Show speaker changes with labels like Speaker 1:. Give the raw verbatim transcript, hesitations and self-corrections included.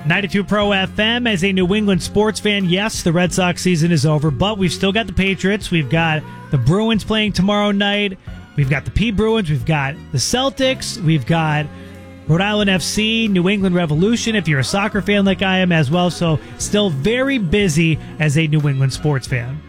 Speaker 1: ninety-two Pro F M. As a New England sports fan, yes, the Red Sox season is over, but we've still got the Patriots. We've got the Bruins playing tomorrow night. We've got the P. Bruins. We've got the Celtics. We've got Rhode Island F C, New England Revolution, if you're a soccer fan like I am as well. So still very busy as a New England sports fan.